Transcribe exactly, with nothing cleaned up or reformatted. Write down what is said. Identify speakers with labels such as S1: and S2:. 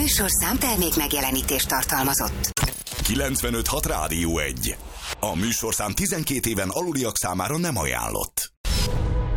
S1: műsorszám termék megjelenítést tartalmazott.
S2: kilencvenöt hat Rádió egy. A műsorszám tizenkét éven aluliak számára nem ajánlott.